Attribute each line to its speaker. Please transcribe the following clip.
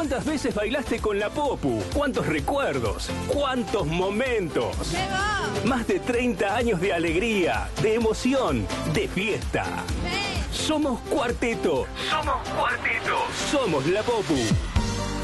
Speaker 1: ¿Cuántas veces bailaste con la Popu? ¿Cuántos recuerdos? ¿Cuántos momentos?
Speaker 2: ¡Llegó!
Speaker 1: Más de 30 años de alegría, de emoción, de fiesta.
Speaker 2: ¡Sí!
Speaker 1: Somos Cuarteto. Somos Cuarteto. Somos la Popu.